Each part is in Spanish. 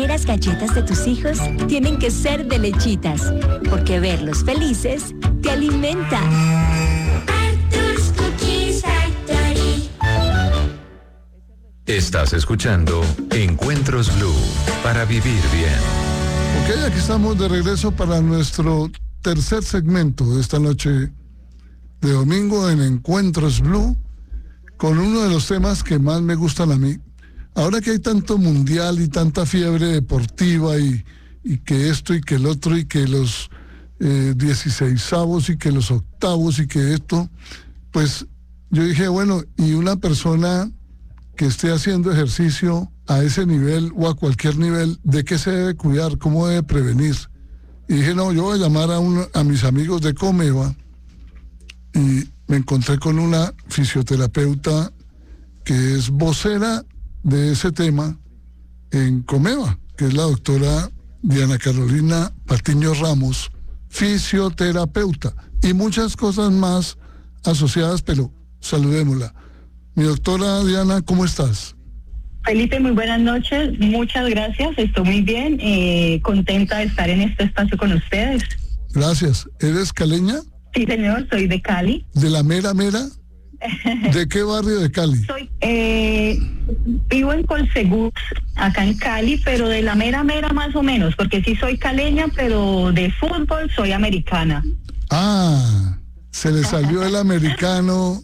primeras galletas de tus hijos tienen que ser de Lechitas, porque verlos felices te alimenta. Arthur's Cookies Factory. Estás escuchando Encuentros Blue, para vivir bien. Ok, aquí estamos de regreso para nuestro tercer segmento de esta noche de domingo en Encuentros Blue, con uno de los temas que más me gustan a mí. Ahora que hay tanto mundial y tanta fiebre deportiva y que esto y que el otro y que los 16avos y que los octavos y que esto, pues yo dije, bueno, y una persona que esté haciendo ejercicio a ese nivel o a cualquier nivel, ¿de qué se debe cuidar? ¿Cómo debe prevenir? Y dije, no, yo voy a llamar a mis amigos de Comeva, y me encontré con una fisioterapeuta que es vocera de ese tema en Comeva, que es la doctora Diana Carolina Patiño Ramos, fisioterapeuta, y muchas cosas más asociadas, pero saludémosla. Mi doctora Diana, ¿cómo estás? Felipe, muy buenas noches, muchas gracias, estoy muy bien, contenta de estar en este espacio con ustedes. Gracias. ¿Eres caleña? Sí, señor, soy de Cali. ¿De la mera mera? ¿De qué barrio de Cali? Vivo en Colsegur, acá en Cali, pero de la mera mera más o menos, porque sí soy caleña, pero de fútbol soy americana. Ah, se le salió el americano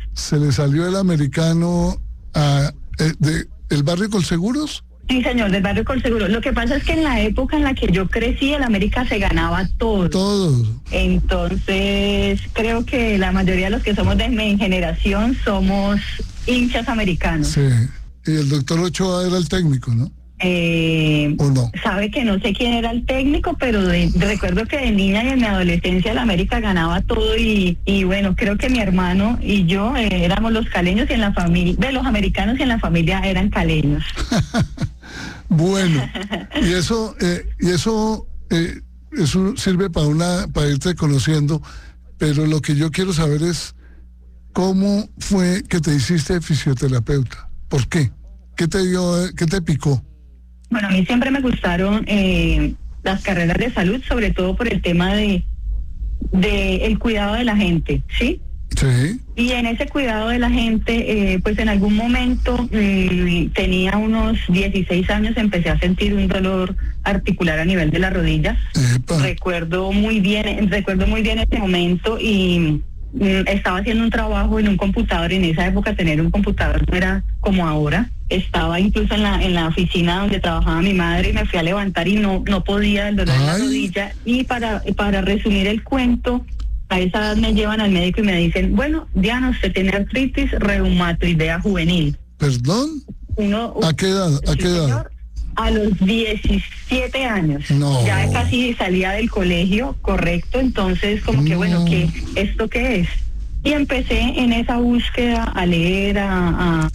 de el barrio Colseguros. Sí, señor, del barrio Colseguro. Lo que pasa es que en la época en la que yo crecí, el América se ganaba todo. Todo. Entonces, creo que la mayoría de los que somos de mi generación somos hinchas americanos. Sí. Y el doctor Ochoa era el técnico, ¿no? ¿O no? Sabe que no sé quién era el técnico, pero recuerdo que de niña y en mi adolescencia el América ganaba todo y bueno, creo que mi hermano y yo éramos los caleños y en la familia, de los americanos y en la familia eran caleños. Bueno, y eso sirve para irte conociendo, pero lo que yo quiero saber es cómo fue que te hiciste fisioterapeuta. ¿Por qué? ¿Qué te picó? Bueno, a mí siempre me gustaron las carreras de salud, sobre todo por el tema de el cuidado de la gente, ¿sí? Sí. Y en ese cuidado de la gente, pues en algún momento tenía unos 16 años, empecé a sentir un dolor articular a nivel de la rodilla. Recuerdo muy bien ese momento y estaba haciendo un trabajo en un computador. En esa época tener un computador no era como ahora. Estaba incluso en la oficina donde trabajaba mi madre y me fui a levantar y no podía, el dolor en la rodilla. Y para resumir el cuento, a esa edad me llevan al médico y me dicen, bueno, Diana, usted tiene artritis reumatoidea juvenil. ¿Perdón? ¿A qué edad? Señor, a los 17 años. No. Ya casi salía del colegio, correcto. Entonces, como que bueno, ¿esto qué es? Y empecé en esa búsqueda a leer, a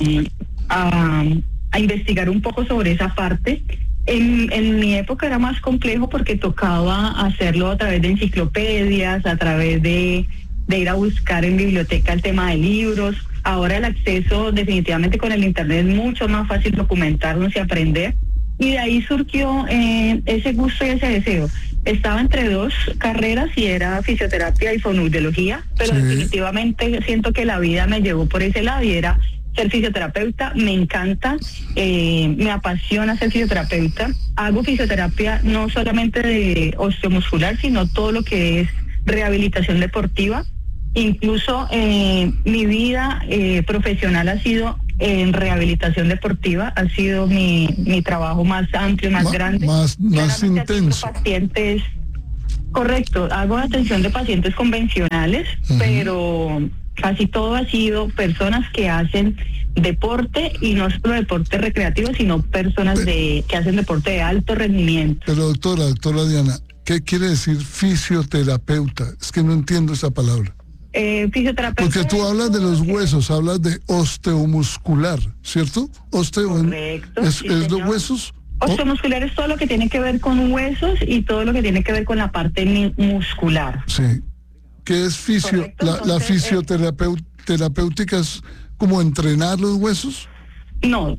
investigar un poco sobre esa parte. En mi época era más complejo porque tocaba hacerlo a través de enciclopedias, a través de ir a buscar en biblioteca el tema de libros. Ahora el acceso definitivamente con el internet es mucho más fácil documentarnos y aprender. Y de ahí surgió ese gusto y ese deseo. Estaba entre dos carreras y era fisioterapia y fonoaudiología, pero definitivamente siento que la vida me llevó por ese lado y era ser fisioterapeuta. Me encanta, me apasiona ser fisioterapeuta. Hago fisioterapia no solamente de osteomuscular, sino todo lo que es rehabilitación deportiva. Incluso mi vida profesional ha sido en rehabilitación deportiva, ha sido mi trabajo más amplio, más grande. Más intenso. Pacientes, correcto, hago atención de pacientes convencionales, pero casi todo ha sido personas que hacen deporte y no solo deporte recreativo, sino personas que hacen deporte de alto rendimiento. Pero doctora Diana, ¿qué quiere decir fisioterapeuta? Es que no entiendo esa palabra. Fisioterapeuta. Porque tú hablas de los huesos, hablas de osteomuscular, ¿cierto? Correcto. ¿Es los huesos? Osteomuscular es todo lo que tiene que ver con huesos y todo lo que tiene que ver con la parte muscular. Sí. ¿Qué es Correcto, la fisioterapéutica es como entrenar los huesos? No,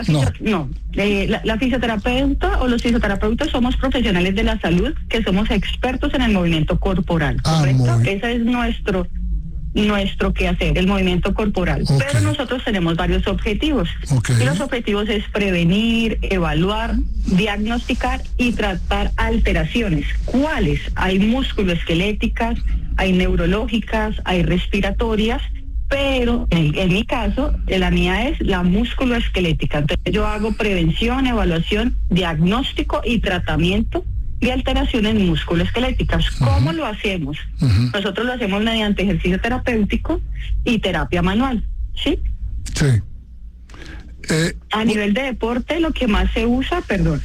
la fisioterapeuta o los fisioterapeutas somos profesionales de la salud que somos expertos en el movimiento corporal, ¿correcto? Ese es nuestro quehacer, el movimiento corporal. Okay. Pero nosotros tenemos varios objetivos. Okay. Y los objetivos es prevenir, evaluar, diagnosticar y tratar alteraciones. ¿Cuáles? Hay musculoesqueléticas, hay neurológicas, hay respiratorias, pero en mi caso, la mía es la musculoesquelética. Entonces yo hago prevención, evaluación, diagnóstico y tratamiento de alteraciones musculoesqueléticas. ¿Cómo lo hacemos? Nosotros lo hacemos mediante ejercicio terapéutico y terapia manual, ¿sí? Sí. A nivel de deporte lo que más se usa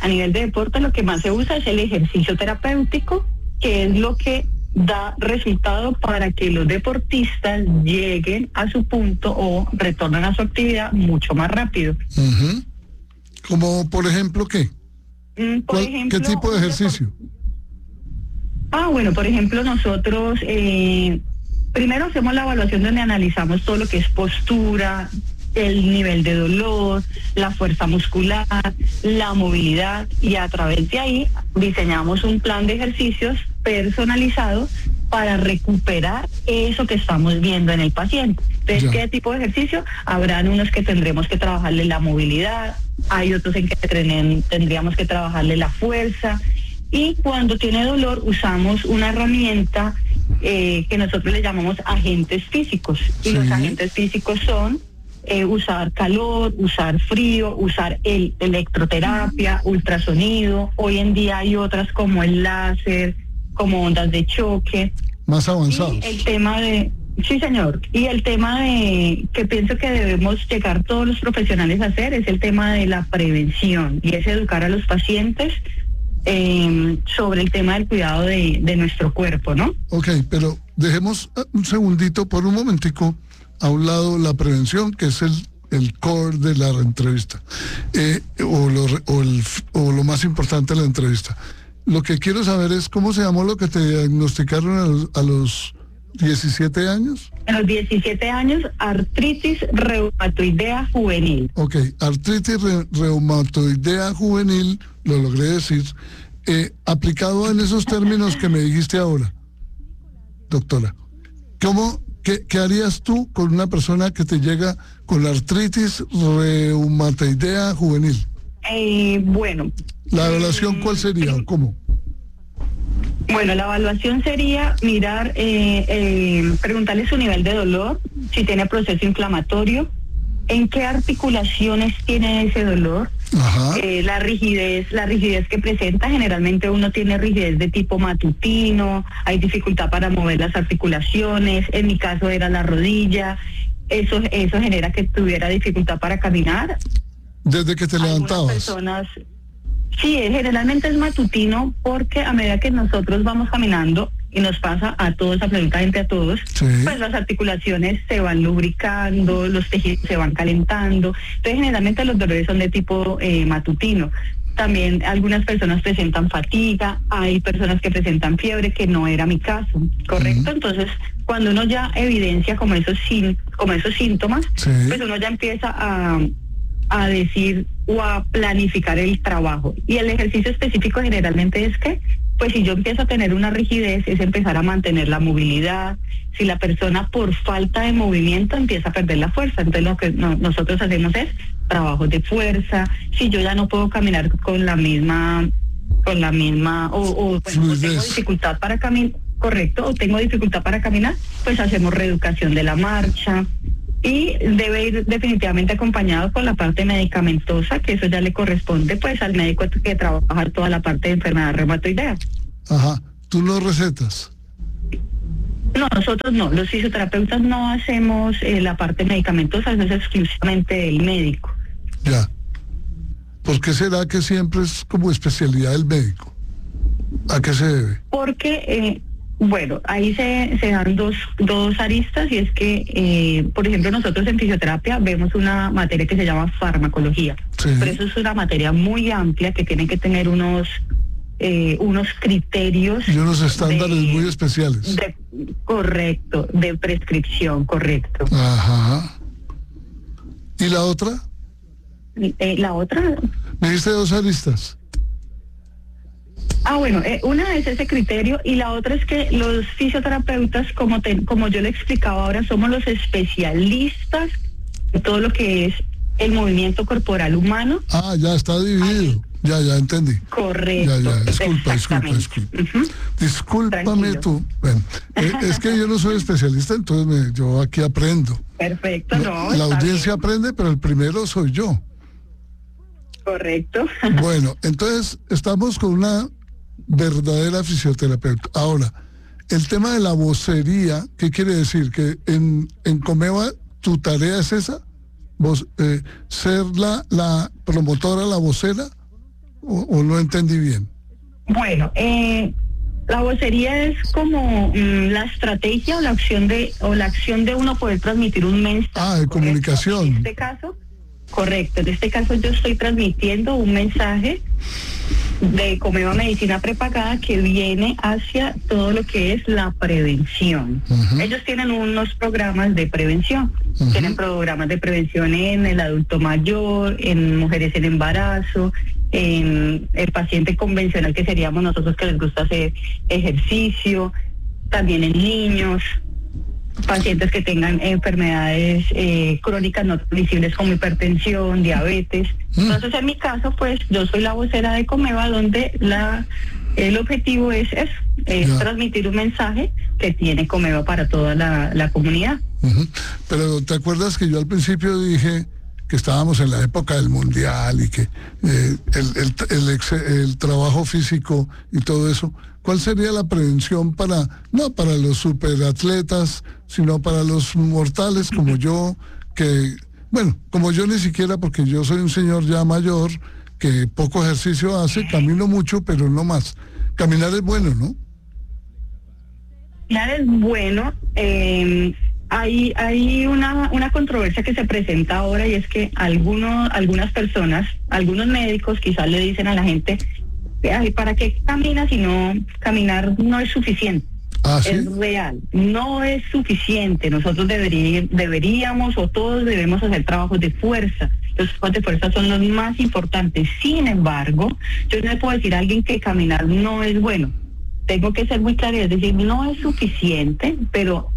es el ejercicio terapéutico, que es lo que da resultado para que los deportistas lleguen a su punto o retornen a su actividad mucho más rápido. Como por ejemplo, ¿qué? Por ejemplo, ¿qué tipo de ejercicio? Bueno, por ejemplo, nosotros primero hacemos la evaluación donde analizamos todo lo que es postura, el nivel de dolor, la fuerza muscular, la movilidad, y a través de ahí diseñamos un plan de ejercicios personalizado para recuperar eso que estamos viendo en el paciente. Entonces, ¿qué tipo de ejercicio? Habrán unos que tendremos que trabajarle la movilidad, hay otros en que tendríamos que trabajarle la fuerza, y cuando tiene dolor usamos una herramienta que nosotros le llamamos agentes físicos, y los agentes físicos son usar calor, usar frío, usar electroterapia, ultrasonido. Hoy en día hay otras como el láser, como ondas de choque. Más avanzados. Y el tema de... Sí, señor. Y el tema de que pienso que debemos llegar todos los profesionales a hacer es el tema de la prevención, y es educar a los pacientes sobre el tema del cuidado de nuestro cuerpo, ¿no? Ok, pero dejemos un segundito, por un momentico, a un lado la prevención, que es el core de la entrevista, o lo más importante de la entrevista. Lo que quiero saber es cómo se llamó lo que te diagnosticaron a los 17 años. A los 17 años, artritis reumatoidea juvenil. Ok, artritis reumatoidea juvenil, lo logré decir, aplicado en esos términos que me dijiste ahora, doctora. ¿Qué harías tú con una persona que te llega con la artritis reumatoidea juvenil? Bueno. ¿La evaluación cuál sería o cómo? Bueno, la evaluación sería mirar, preguntarle su nivel de dolor, si tiene proceso inflamatorio, en qué articulaciones tiene ese dolor, la rigidez que presenta. Generalmente uno tiene rigidez de tipo matutino, hay dificultad para mover las articulaciones, en mi caso era la rodilla, eso genera que tuviera dificultad para caminar. ¿Desde que te levantabas? Personas, sí, generalmente es matutino, porque a medida que nosotros vamos caminando, y nos pasa a todos, absolutamente a todos, pues las articulaciones se van lubricando, los tejidos se van calentando. Entonces generalmente los dolores son de tipo matutino. También algunas personas presentan fatiga, hay personas que presentan fiebre, que no era mi caso, ¿correcto? Entonces, cuando uno ya evidencia como esos síntomas, pues uno ya empieza a decir o a planificar el trabajo. Y el ejercicio específico generalmente es que, pues si yo empiezo a tener una rigidez, es empezar a mantener la movilidad. Si la persona por falta de movimiento empieza a perder la fuerza, entonces lo que nosotros hacemos es trabajos de fuerza. Si yo ya no puedo caminar con la misma o tengo dificultad para caminar, correcto, o tengo dificultad para caminar, pues hacemos reeducación de la marcha. Y debe ir definitivamente acompañado con la parte medicamentosa, que eso ya le corresponde pues al médico que trabaja toda la parte de enfermedad reumatoidea. Ajá, ¿tú lo recetas? No, nosotros no, los fisioterapeutas no hacemos la parte medicamentosa, eso es exclusivamente del médico. Ya. ¿Por qué será que siempre es como especialidad del médico? ¿A qué se debe? Porque... bueno, ahí se dan dos aristas, y es que, por ejemplo, nosotros en fisioterapia vemos una materia que se llama farmacología, pero eso es una materia muy amplia que tiene que tener unos criterios y unos estándares muy especiales. Correcto, de prescripción, correcto. Ajá. ¿Y la otra? La otra... Me diste 2 aristas. Bueno, una es ese criterio y la otra es que los fisioterapeutas, como yo le explicaba ahora, somos los especialistas en todo lo que es el movimiento corporal humano. Ya está dividido. Ya entendí. Correcto. Ya. Disculpa. Ujú. Discúlpame Tranquilo. tú. Bueno, es que yo no soy especialista, entonces yo aquí aprendo. Perfecto, no. La está audiencia bien. aprende, pero el primero soy yo. Correcto. Bueno, entonces estamos con una verdadera fisioterapeuta. Ahora, el tema de la vocería, ¿qué quiere decir? Que en Comeva tu tarea es esa, ser la promotora, la vocera, o no entendí bien. Bueno, la vocería es como la estrategia o la acción de uno poder transmitir un mensaje. De ¿correcto? comunicación. En este caso, correcto. En este caso yo estoy transmitiendo un mensaje de Comeva Medicina Prepagada que viene hacia todo lo que es la prevención. Ujú. Ellos tienen unos programas de prevención. Ujú. Tienen programas de prevención en el adulto mayor, en mujeres en embarazo, en el paciente convencional que seríamos nosotros que les gusta hacer ejercicio, también en niños, pacientes que tengan enfermedades crónicas no transmisibles como hipertensión, diabetes. Entonces, en mi caso, pues yo soy la vocera de Comeva, donde el objetivo es eso, Ya. transmitir un mensaje que tiene Comeva para toda la comunidad. Ujú. Pero ¿te acuerdas que yo al principio dije que estábamos en la época del mundial y que el trabajo físico y todo eso? ¿Cuál sería la prevención no para los superatletas, sino para los mortales como yo, como yo ni siquiera, porque yo soy un señor ya mayor, que poco ejercicio hace, camino mucho, pero no más. Caminar es bueno, ¿no? Caminar es bueno. Hay una controversia que se presenta ahora y es que algunas personas, algunos médicos quizás le dicen a la gente, "Ay, ¿para qué caminas si no, caminar no es suficiente?" ¿Sí? Es real, no es suficiente. Nosotros deberíamos o todos debemos hacer trabajos de fuerza. Los trabajos de fuerza son los más importantes. Sin embargo, yo no le puedo decir a alguien que caminar no es bueno. Tengo que ser muy clara, es decir, no es suficiente, pero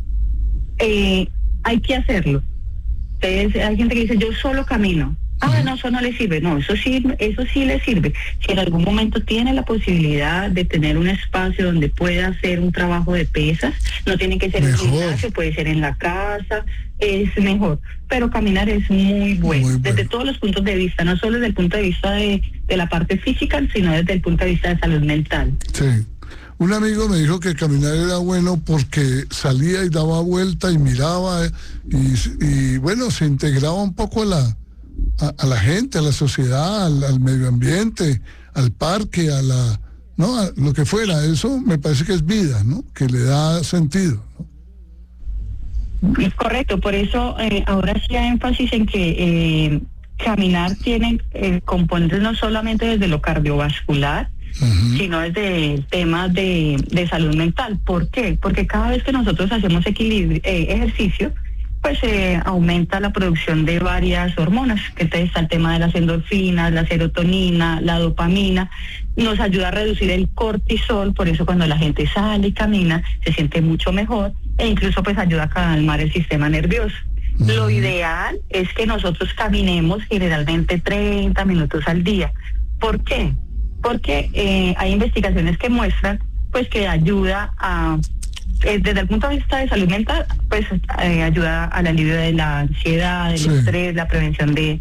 hay que hacerlo. Entonces, hay gente que dice, yo solo camino. No, eso no le sirve. No, eso sí le sirve. Si en algún momento tiene la posibilidad de tener un espacio donde pueda hacer un trabajo de pesas, no tiene que ser en el Mejor. gimnasio, puede ser en la casa, es mejor. Pero caminar es muy bueno, Muy bueno. desde todos los puntos de vista, no solo desde el punto de vista de la parte física, sino desde el punto de vista de salud mental. Sí. Un amigo me dijo que caminar era bueno porque salía y daba vuelta y miraba y bueno, se integraba un poco a la gente, a la sociedad, al medio ambiente, al parque, a lo que fuera. Eso me parece que es vida, ¿no? Que le da sentido, ¿no? Es correcto, por eso ahora sí hay énfasis en que caminar tiene componentes no solamente desde lo cardiovascular, Ujú. sino desde el tema de salud mental. ¿Por qué? Porque cada vez que nosotros hacemos ejercicio, pues aumenta la producción de varias hormonas, que entonces está el tema de las endorfinas, la serotonina, la dopamina, nos ayuda a reducir el cortisol, por eso cuando la gente sale y camina se siente mucho mejor e incluso pues ayuda a calmar el sistema nervioso. Lo ideal es que nosotros caminemos generalmente 30 minutos al día. ¿Por qué? Porque hay investigaciones que muestran pues que ayuda a desde el punto de vista de salud mental, pues ayuda al alivio de la ansiedad, del Sí. estrés, la prevención de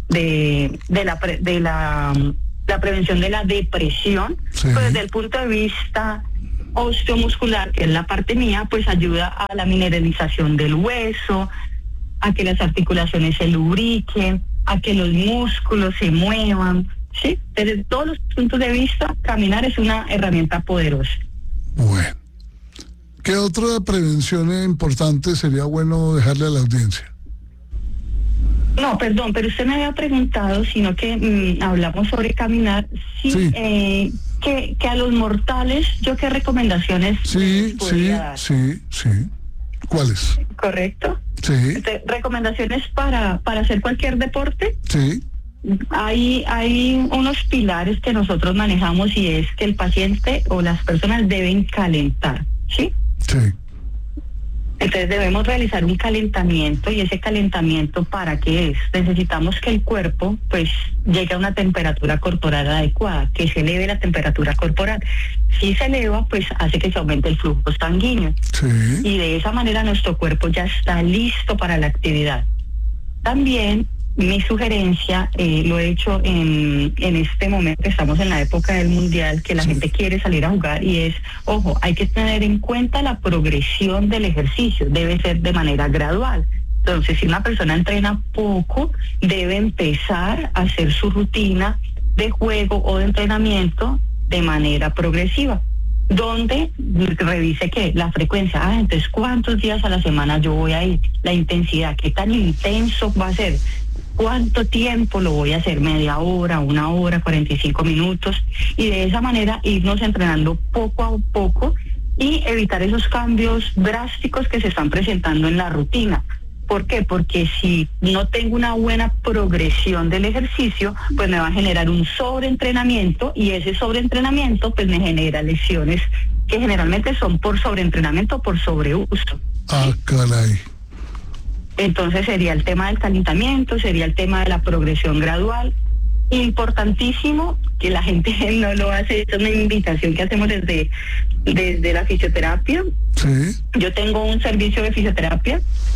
la prevención de la depresión. Sí. Pues desde el punto de vista osteomuscular, que es la parte mía, pues ayuda a la mineralización del hueso, a que las articulaciones se lubriquen, a que los músculos se muevan, ¿sí? Desde todos los puntos de vista, caminar es una herramienta poderosa. Bueno. ¿Qué otra prevención importante sería bueno dejarle a la audiencia? No, perdón, pero usted me había preguntado, sino que hablamos sobre caminar, Sí. Que a los mortales, ¿yo qué recomendaciones les Sí. podría dar? ¿Cuáles? ¿Correcto? Sí, ¿Recomendaciones para hacer cualquier deporte? sí. hay unos pilares que nosotros manejamos y es que el paciente o las personas deben calentar, ¿sí? Sí. Entonces debemos realizar un calentamiento, y ese calentamiento, ¿para qué es? Necesitamos que el cuerpo pues llegue a una temperatura corporal adecuada, que se eleve la temperatura corporal. Si se eleva, pues hace que se aumente el flujo sanguíneo. Sí. Y de esa manera nuestro cuerpo ya está listo para la actividad. También mi sugerencia, lo he hecho en este momento, estamos en la época del mundial, que la gente quiere salir a jugar, y es, ojo, hay que tener en cuenta la progresión del ejercicio, debe ser de manera gradual. Entonces, si una persona entrena poco, debe empezar a hacer su rutina de juego o de entrenamiento de manera progresiva, donde revise que la frecuencia, entonces cuántos días a la semana yo voy a ir, la intensidad, qué tan intenso va a ser, cuánto tiempo lo voy a hacer, media hora, 1 hora, 45 minutos, y de esa manera irnos entrenando poco a poco y evitar esos cambios drásticos que se están presentando en la rutina. ¿Por qué? Porque si no tengo una buena progresión del ejercicio, pues me va a generar un sobreentrenamiento, y ese sobreentrenamiento pues me genera lesiones que generalmente son por sobreentrenamiento o por sobreuso. Ah, caray. Entonces sería el tema del calentamiento, sería el tema de la progresión gradual. Importantísimo, que la gente no lo hace, es una invitación que hacemos desde la fisioterapia. Sí. Yo tengo un servicio de fisioterapia,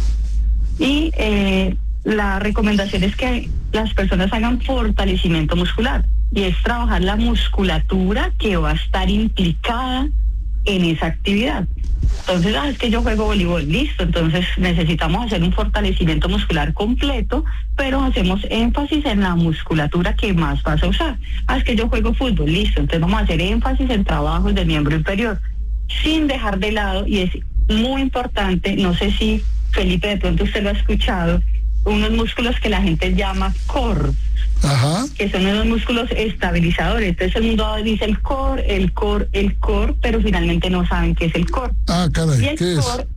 y la recomendación es que las personas hagan fortalecimiento muscular, y es trabajar la musculatura que va a estar implicada en esa actividad. Entonces, es que yo juego voleibol, listo, entonces necesitamos hacer un fortalecimiento muscular completo, pero hacemos énfasis en la musculatura que más vas a usar. Es que yo juego fútbol, listo, entonces vamos a hacer énfasis en trabajos del miembro inferior, sin dejar de lado, y es muy importante, no sé si Felipe de pronto usted lo ha escuchado, unos músculos que la gente llama core. Ajá. Que son unos músculos estabilizadores. Entonces el mundo dice el core, pero finalmente no saben qué es el core. Ah, caray, Y el ¿qué core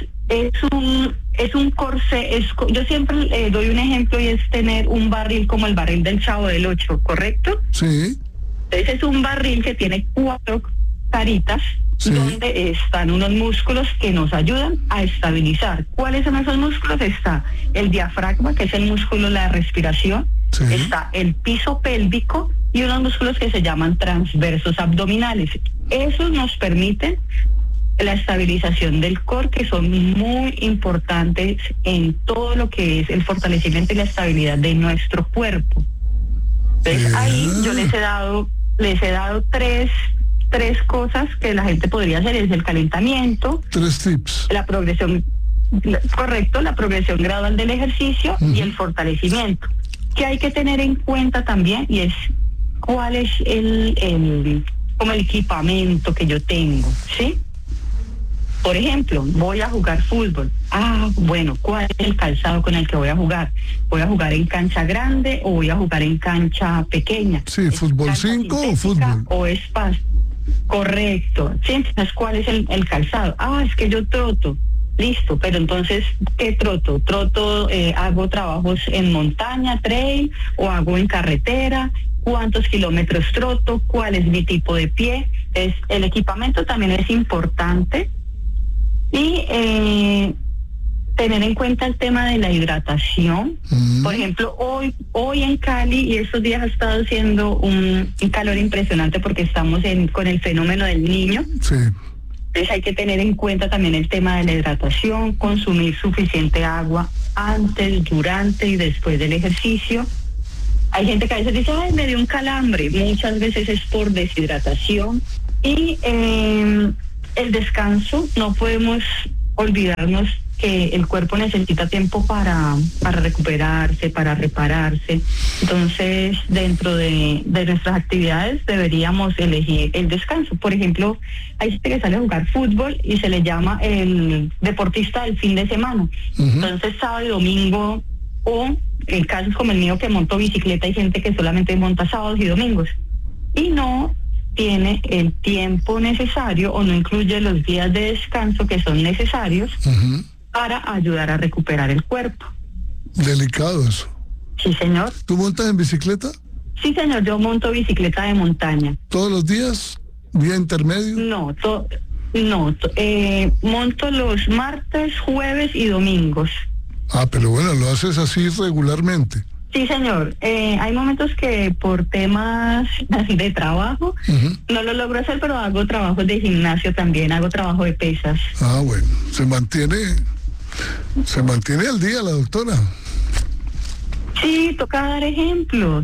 es un corset. Yo siempre doy un ejemplo, y es tener un barril como el barril del Chavo del 8, ¿correcto? Sí. Entonces es un barril que tiene 4 caritas, Sí. donde están unos músculos que nos ayudan a estabilizar. ¿Cuáles son esos músculos? Está el diafragma, que es el músculo de la respiración. Sí. Está el piso pélvico y unos músculos que se llaman transversos abdominales. Esos nos permiten la estabilización del core, que son muy importantes en todo lo que es el fortalecimiento y la estabilidad de nuestro cuerpo. Entonces ahí yo les he dado tres cosas que la gente podría hacer. Es el calentamiento, 3 tips. la progresión, correcto, la progresión gradual del ejercicio y el fortalecimiento. Que hay que tener en cuenta también, y es cuál es como el equipamiento que yo tengo, ¿sí? Por ejemplo, voy a jugar fútbol. Bueno, ¿cuál es el calzado con el que voy a jugar? ¿Voy a jugar en cancha grande o voy a jugar en cancha pequeña? Sí, ¿fútbol 5 o fútbol? O espacio. Correcto. Sí, entonces, ¿cuál es el calzado? Es que yo troto. Listo, pero entonces, ¿qué troto? Hago trabajos en montaña, trail, o hago en carretera. ¿Cuántos kilómetros troto? ¿Cuál es mi tipo de pie? El equipamiento también es importante. Y tener en cuenta el tema de la hidratación. Por ejemplo, hoy en Cali, y estos días ha estado siendo un calor impresionante porque estamos con el fenómeno del Niño. Sí. Entonces hay que tener en cuenta también el tema de la hidratación, consumir suficiente agua antes, durante y después del ejercicio. Hay gente que a veces dice, me dio un calambre. Muchas veces es por deshidratación. Y el descanso, no podemos olvidarnos que el cuerpo necesita tiempo para recuperarse, para repararse. Entonces, dentro de nuestras actividades deberíamos elegir el descanso. Por ejemplo, hay gente que sale a jugar fútbol y se le llama el deportista del fin de semana. Entonces, sábado y domingo, o en casos como el mío que monto bicicleta, hay gente que solamente monta sábados y domingos y no tiene el tiempo necesario o no incluye los días de descanso que son necesarios para ayudar a recuperar el cuerpo. Delicado eso. Sí, señor. ¿Tú montas en bicicleta? Sí, señor, yo monto bicicleta de montaña. ¿Todos los días? ¿Día intermedio? No, monto los martes, jueves y domingos. Ah, pero bueno, lo haces así regularmente. Sí, señor. Hay momentos que por temas de trabajo no lo logro hacer, pero hago trabajos de gimnasio también, hago trabajo de pesas. Ah, bueno, se mantiene al día la doctora. Sí, toca dar ejemplo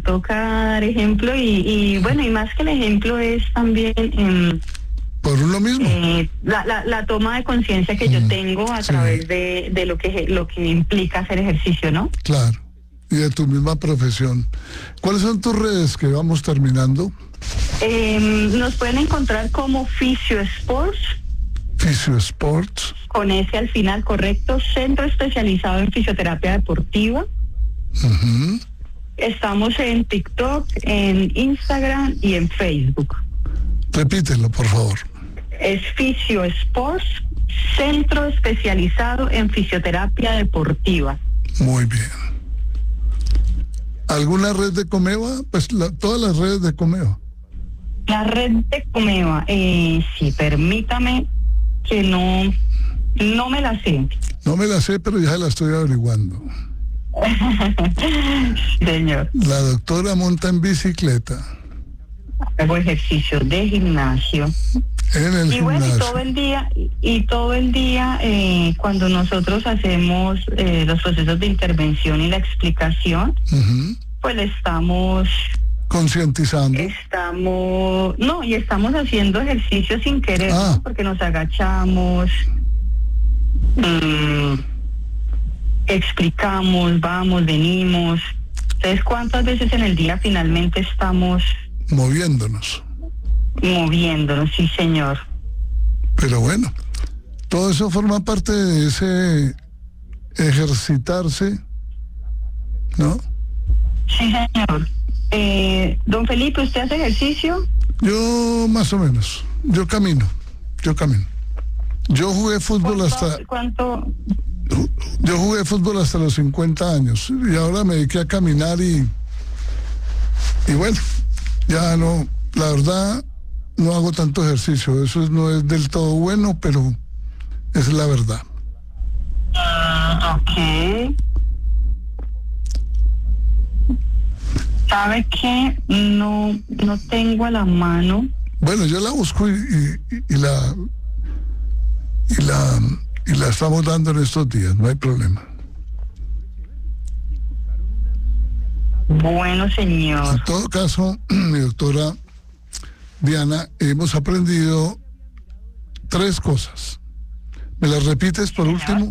y bueno, y más que el ejemplo es también Por uno mismo. la toma de conciencia que yo tengo a través de lo que implica hacer ejercicio, ¿no? Claro, y de tu misma profesión. ¿Cuáles son tus redes que vamos terminando? Nos pueden encontrar como Fisio Sports, Fisio Sports. con ese al final, correcto, centro especializado en fisioterapia deportiva. Ujú. Estamos en TikTok, en Instagram y en Facebook. Repítelo, por favor. Es Fisio Sports, centro especializado en fisioterapia deportiva. Muy bien. ¿Alguna red de Comeva? Pues todas las redes de Comeva. La red de Comeva, sí, permítame que no me la sé. No me la sé, pero ya la estoy averiguando. Señor, La doctora monta en bicicleta hago ejercicio de gimnasio. en el Y bueno, gimnasio. y todo el día cuando nosotros hacemos los procesos de intervención y la explicación, Ujú. pues estamos Concientizando. estamos haciendo ejercicio sin querer, Ah. ¿no? Porque nos agachamos, explicamos, vamos, venimos. Entonces, ¿cuántas veces en el día finalmente estamos Moviéndonos. moviéndonos? Sí, señor. Pero bueno, todo eso forma parte de ese ejercitarse, ¿no? Sí, señor. Don Felipe, ¿usted hace ejercicio? Yo más o menos, yo camino. Yo jugué fútbol ¿Cuánto? yo jugué fútbol hasta los 50 años y ahora me dediqué a caminar y bueno, ya no, la verdad no hago tanto ejercicio, eso no es del todo bueno, pero es la verdad. Ok. ¿Sabe qué? No tengo a la mano. Bueno, yo la busco y la estamos dando en estos días, no hay problema. Bueno, señor. En todo caso, mi doctora Diana, hemos aprendido 3 cosas. ¿Me las repites por último?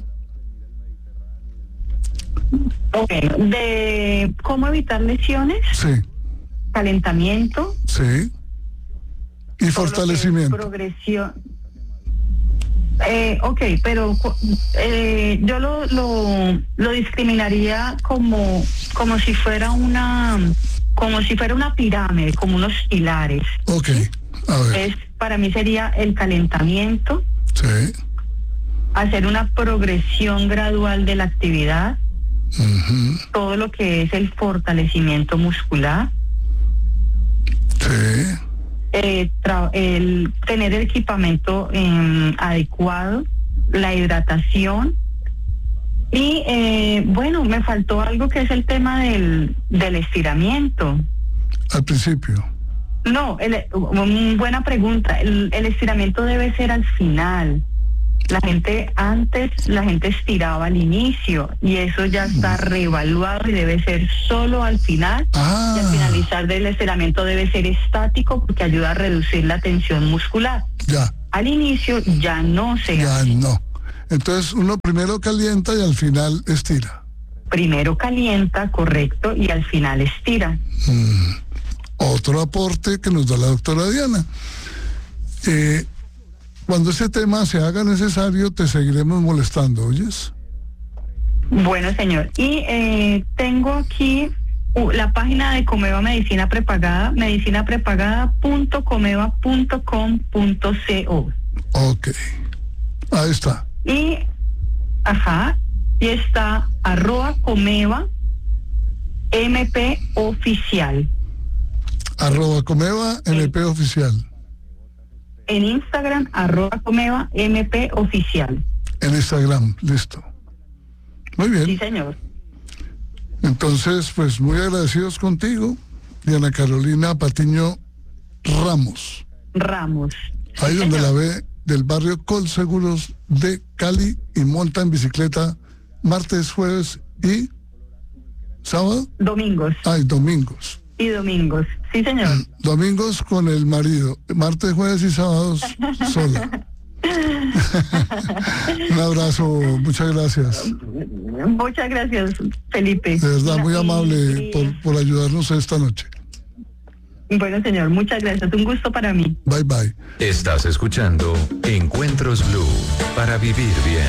Ok. De cómo evitar lesiones, Sí, calentamiento, sí. Y todo lo que es fortalecimiento. progresión. Ok, pero yo lo discriminaría como si fuera una pirámide, como unos pilares. Ok, a ver. Para mí sería el calentamiento, Sí. hacer una progresión gradual de la actividad, Ujú. todo lo que es el fortalecimiento muscular, Sí. el tener el equipamiento adecuado, la hidratación y bueno, me faltó algo que es el tema del estiramiento. Al principio. No, buena pregunta. El estiramiento debe ser al final. La gente estiraba al inicio y eso ya está reevaluado y debe ser solo al final. Ah. Y al finalizar del estiramiento debe ser estático porque ayuda a reducir la tensión muscular. Ya. Al inicio ya no se Ya hace. no. Entonces uno primero calienta y al final estira. Primero calienta, correcto, y al final estira. Otro aporte que nos da la doctora Diana. Cuando ese tema se haga necesario, te seguiremos molestando, ¿oyes? Bueno, señor. Y tengo aquí la página de Comeva Medicina Prepagada, medicinaprepagada.comeva.com.co. Ok. Ahí está. Y está @Comeva MP Oficial. @Comeva MP Oficial. En Instagram, @Comeva MP Oficial. En Instagram, listo. Muy bien. Sí, señor. Entonces, pues muy agradecidos contigo, Diana Carolina Patiño Ramos. Ahí Sí, donde señor. la ve, del barrio Colseguros de Cali, y monta en bicicleta martes, jueves y sábado. Domingos Ay, domingos. y domingos. Sí, señor. Domingos con el marido, martes, jueves y sábados sola. Un abrazo, muchas gracias. Muchas gracias, Felipe. De verdad, muy Y- amable y- por ayudarnos esta noche. Bueno, señor, muchas gracias. Un gusto para mí. Bye, bye. Estás escuchando Encuentros Blue para vivir bien.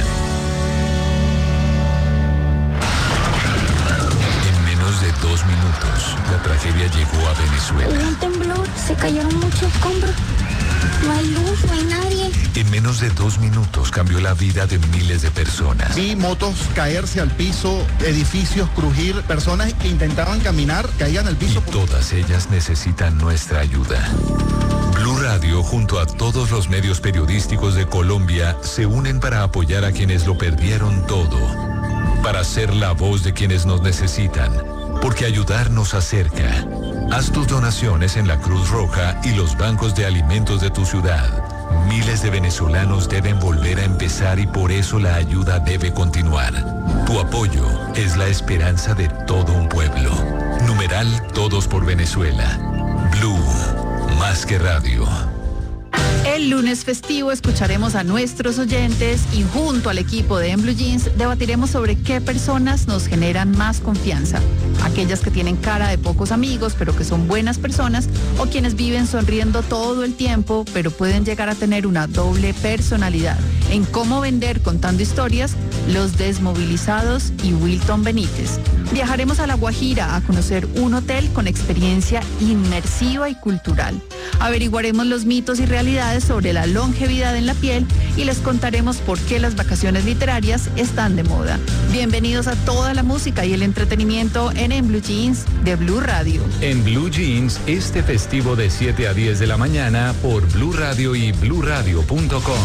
En menos de 2 minutos, la tragedia llegó a Venezuela. Hubo un temblor, se cayeron muchos escombros. No hay luz, no hay nadie. En menos de 2 minutos cambió la vida de miles de personas. Vi motos caerse al piso, edificios crujir, personas que intentaban caminar, caían al Y piso. todas ellas necesitan nuestra ayuda. Blue Radio, junto a todos los medios periodísticos de Colombia, se unen para apoyar a quienes lo perdieron todo. Para ser la voz de quienes nos necesitan. Porque ayudar nos acerca. Haz tus donaciones en la Cruz Roja y los bancos de alimentos de tu ciudad. Miles de venezolanos deben volver a empezar y por eso la ayuda debe continuar. Tu apoyo es la esperanza de todo un pueblo. Numeral Todos por Venezuela. Blue, más que radio. El lunes festivo escucharemos a nuestros oyentes y junto al equipo de En Blue Jeans debatiremos sobre qué personas nos generan más confianza. Aquellas que tienen cara de pocos amigos pero que son buenas personas, o quienes viven sonriendo todo el tiempo pero pueden llegar a tener una doble personalidad. En Cómo Vender Contando Historias, Los Desmovilizados y Wilton Benítez. Viajaremos a La Guajira a conocer un hotel con experiencia inmersiva y cultural. Averiguaremos los mitos y realidades sobre la longevidad en la piel y les contaremos por qué las vacaciones literarias están de moda. Bienvenidos a toda la música y el entretenimiento en Blue Jeans de Blue Radio. En Blue Jeans, este festivo de 7 a 10 de la mañana por Blue Radio y bluradio.com.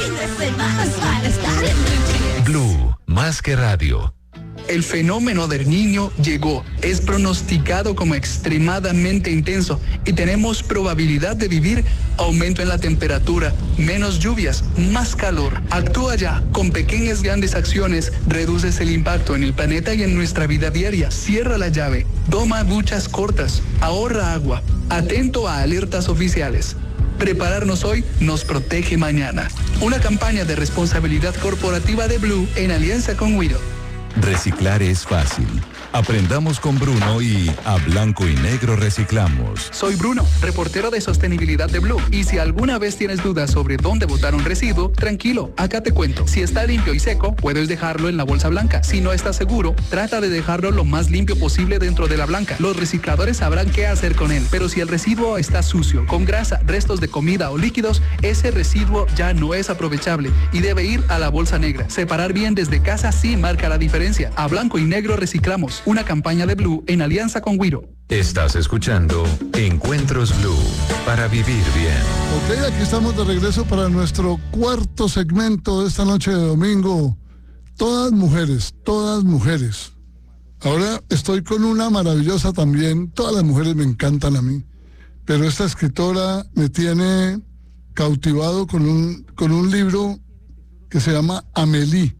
Blue, más que radio. El fenómeno del Niño llegó, es pronosticado como extremadamente intenso y tenemos probabilidad de vivir aumento en la temperatura, menos lluvias, más calor. Actúa ya, con pequeñas grandes acciones, reduces el impacto en el planeta y en nuestra vida diaria. Cierra la llave, toma duchas cortas, ahorra agua, atento a alertas oficiales. Prepararnos hoy nos protege mañana. Una campaña de responsabilidad corporativa de Blue en alianza con Wido. Reciclar es fácil. Aprendamos con Bruno y a blanco y negro reciclamos. Soy Bruno, reportero de sostenibilidad de Blue. Y si alguna vez tienes dudas sobre dónde botar un residuo, tranquilo, acá te cuento. Si está limpio y seco, puedes dejarlo en la bolsa blanca. Si no estás seguro, trata de dejarlo lo más limpio posible dentro de la blanca. Los recicladores sabrán qué hacer con él. Pero si el residuo está sucio, con grasa, restos de comida o líquidos, ese residuo ya no es aprovechable y debe ir a la bolsa negra. Separar bien desde casa sí marca la diferencia. A blanco y negro reciclamos. Una campaña de Blue en alianza con Wiro. Estás escuchando Encuentros Blue para vivir bien. Ok, aquí estamos de regreso para nuestro cuarto segmento de esta noche de domingo. Todas mujeres, todas mujeres. Ahora estoy con una maravillosa también. Todas las mujeres me encantan a mí. Pero esta escritora me tiene cautivado con un libro que se llama Amélie.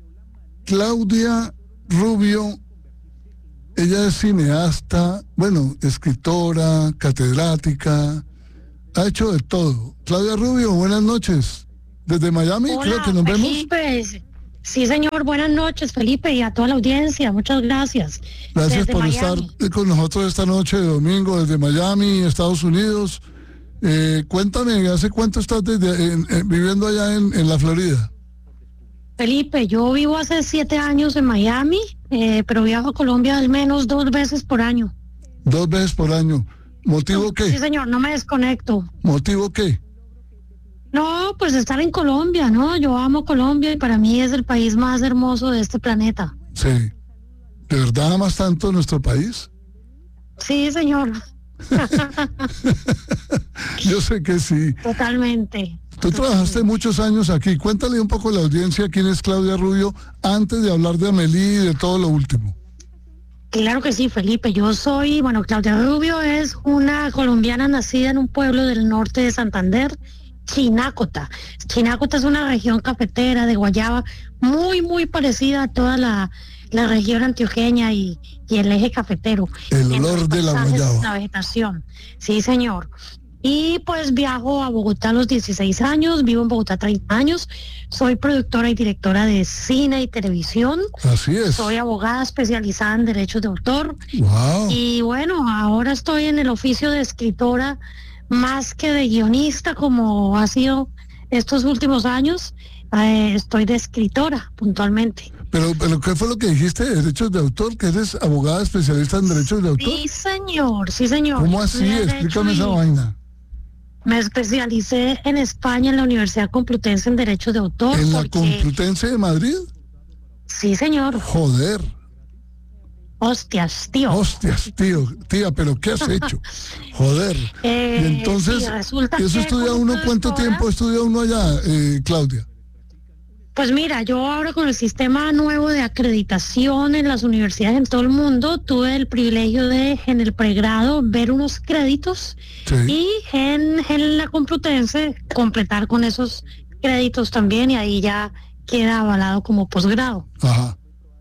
Claudia Rubio. Ella es cineasta, bueno, escritora, catedrática, ha hecho de todo. Claudia Rubio, buenas noches. Desde Miami, Hola, creo que nos vemos. Felipe. Sí, señor, buenas noches, Felipe, y a toda la audiencia, muchas gracias. Gracias Desde por Miami. estar con nosotros esta noche de domingo desde Miami, Estados Unidos. Cuéntame, ¿hace cuánto estás viviendo allá en la Florida? Felipe, yo vivo hace 7 años en Miami, pero viajo a Colombia al menos 2 veces por año. 2 veces por año. ¿Motivo Sí, qué? señor, no me desconecto. ¿Motivo qué? No, pues estar en Colombia, ¿no? Yo amo Colombia y para mí es el país más hermoso de este planeta. Sí. ¿De verdad amas tanto nuestro país? Sí, señor. Yo sé que sí. Totalmente. Tú trabajaste muchos años aquí. Cuéntale un poco a la audiencia quién es Claudia Rubio antes de hablar de Amelie y de todo lo último. Claro que sí, Felipe. Claudia Rubio es una colombiana nacida en un pueblo del norte de Santander, Chinácota. Chinácota es una región cafetera de guayaba muy, muy parecida a toda la región antioqueña y el eje cafetero. El olor de la guayaba. La vegetación. Sí, señor. Y pues viajo a Bogotá a los 16 años, vivo en Bogotá 30 años, soy productora y directora de cine y televisión. Así es. Soy abogada especializada en derechos de autor. Wow. Y bueno, ahora estoy en el oficio de escritora más que de guionista, como ha sido estos últimos años. Estoy de escritora, puntualmente. Pero ¿qué fue lo que dijiste? ¿Derechos de autor? ¿Que eres abogada especialista en derechos de autor? Sí, señor, sí, señor. ¿Cómo así? Explícame esa vaina. Me especialicé en España en la Universidad Complutense en Derechos de Autor. ¿En la Complutense de Madrid? Sí, señor. Joder. Hostias, tío. Tía, pero ¿qué has hecho? Joder. Y entonces, sí, ¿eso estudia uno? ¿Cuánto tiempo estudia uno allá, Claudia? Pues mira, yo ahora con el sistema nuevo de acreditación en las universidades en todo el mundo, tuve el privilegio de, en el pregrado, ver unos créditos y en la Complutense completar con esos créditos también, y ahí ya queda avalado como posgrado. Ajá.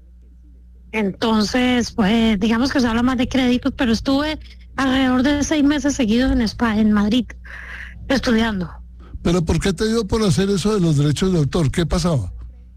Entonces, pues digamos que se habla más de créditos, pero estuve alrededor de 6 meses seguidos en España, en Madrid, estudiando. ¿Pero por qué te dio por hacer eso de los derechos de autor? ¿Qué pasaba?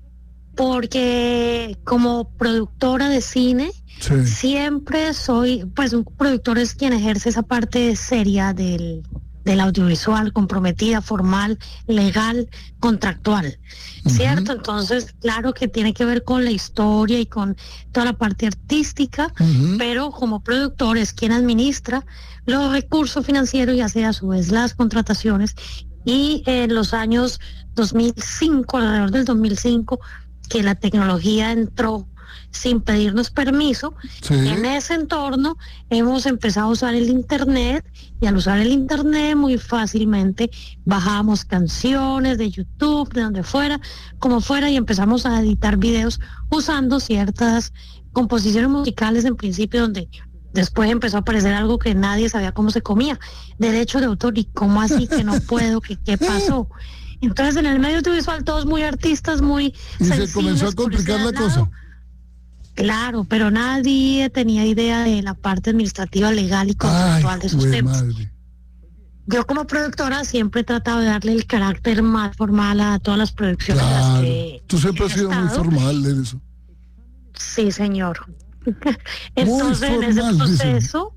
Porque como productora de cine, siempre soy, pues un productor es quien ejerce esa parte seria del audiovisual, comprometida, formal, legal, contractual, ¿cierto? Entonces, claro que tiene que ver con la historia y con toda la parte artística, pero como productor es quien administra los recursos financieros y hace a su vez las contrataciones. Y en los años 2005, alrededor del 2005, que la tecnología entró sin pedirnos permiso, en ese entorno hemos empezado a usar el Internet, y al usar el Internet muy fácilmente bajábamos canciones de YouTube, de donde fuera, como fuera, y empezamos a editar videos usando ciertas composiciones musicales en principio, donde después empezó a aparecer algo que nadie sabía cómo se comía, derecho de autor, y cómo así que no puedo, que qué pasó. Entonces en el medio audiovisual todos muy artistas, muy y se comenzó a complicar la cosa. Claro, pero nadie tenía idea de la parte administrativa, legal y contractual de esos temas. Madre. Yo como productora siempre he tratado de darle el carácter más formal a todas las producciones. Claro. Las que tú siempre has sido muy formal en eso. Sí, señor. Entonces, en ese proceso,